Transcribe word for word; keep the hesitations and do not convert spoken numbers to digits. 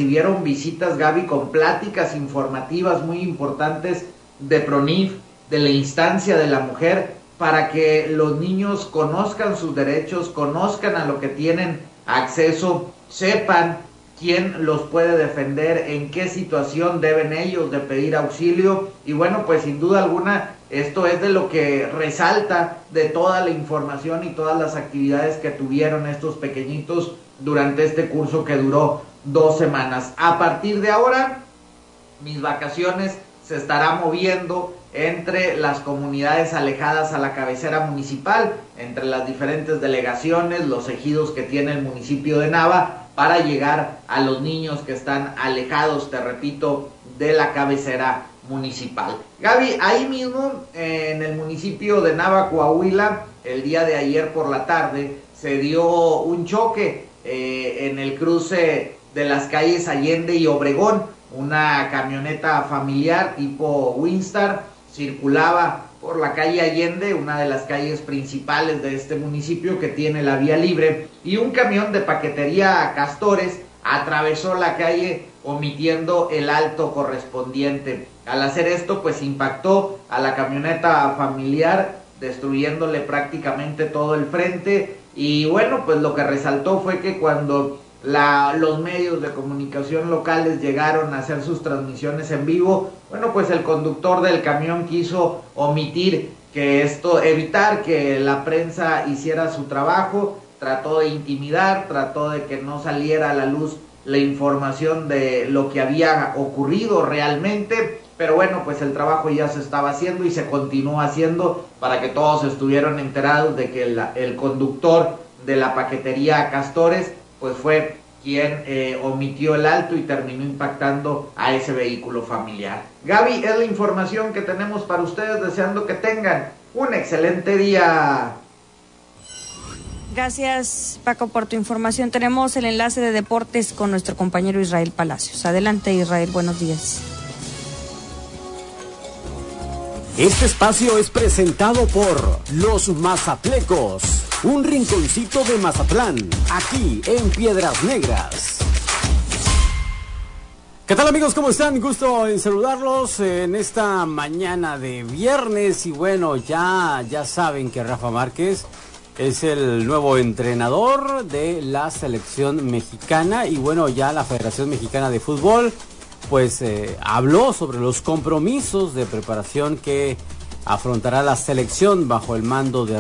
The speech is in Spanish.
recibieron visitas, Gaby, con pláticas informativas muy importantes de PRONIF, de la instancia de la mujer, para que los niños conozcan sus derechos, conozcan a lo que tienen acceso, sepan quién los puede defender, en qué situación deben ellos de pedir auxilio. Y bueno, pues sin duda alguna esto es de lo que resalta de toda la información y todas las actividades que tuvieron estos pequeñitos durante este curso que duró dos semanas. A partir de ahora, mis vacaciones se estará moviendo entre las comunidades alejadas a la cabecera municipal, entre las diferentes delegaciones, los ejidos que tiene el municipio de Nava, para llegar a los niños que están alejados, te repito, de la cabecera municipal. Gaby, ahí mismo en el municipio de Nava, Coahuila, el día de ayer por la tarde se dio un choque eh, en el cruce de las calles Allende y Obregón. Una camioneta familiar tipo Winstar circulaba por la calle Allende, una de las calles principales de este municipio que tiene la vía libre, y un camión de paquetería Castores atravesó la calle omitiendo el alto correspondiente. Al hacer esto, pues impactó a la camioneta familiar, destruyéndole prácticamente todo el frente. Y bueno, pues lo que resaltó fue que cuando La, los medios de comunicación locales llegaron a hacer sus transmisiones en vivo, bueno, pues el conductor del camión quiso omitir que esto, evitar que la prensa hiciera su trabajo, trató de intimidar, trató de que no saliera a la luz la información de lo que había ocurrido realmente, pero bueno, pues el trabajo ya se estaba haciendo y se continuó haciendo para que todos estuvieran enterados de que el, el conductor de la paquetería Castores pues fue quien eh, omitió el alto y terminó impactando a ese vehículo familiar. Gaby, es la información que tenemos para ustedes, deseando que tengan un excelente día. Gracias, Paco, por tu información. Tenemos el enlace de deportes con nuestro compañero Israel Palacios. Adelante, Israel, buenos días. Este espacio es presentado por Los Mazatlecos, un rinconcito de Mazatlán, aquí en Piedras Negras. ¿Qué tal, amigos? ¿Cómo están? Gusto en saludarlos en esta mañana de viernes. Y bueno, ya, ya saben que Rafa Márquez es el nuevo entrenador de la selección mexicana. Y bueno, ya la Federación Mexicana de Fútbol pues eh, habló sobre los compromisos de preparación que afrontará la selección bajo el mando de